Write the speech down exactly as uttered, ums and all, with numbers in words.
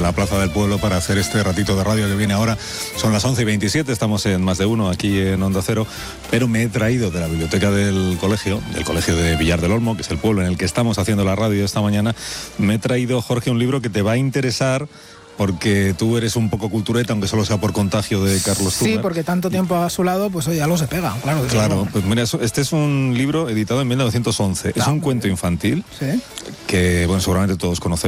la Plaza del Pueblo para hacer este ratito de radio que viene ahora. Son las once y veintisiete, estamos en Más de Uno, aquí en Onda Cero, pero me he traído de la biblioteca del colegio, del colegio de Villar del Olmo, que es el pueblo en el que estamos haciendo la radio esta mañana, me he traído, Jorge, un libro que te va a interesar, porque tú eres un poco cultureta, aunque solo sea por contagio de Carlos Zumer. Sí, porque tanto tiempo a su lado, pues oye, algo se pega, claro. Claro, pues mira, este es un libro editado en mil novecientos once. Es un cuento infantil, sí, que, bueno, seguramente todos conocemos.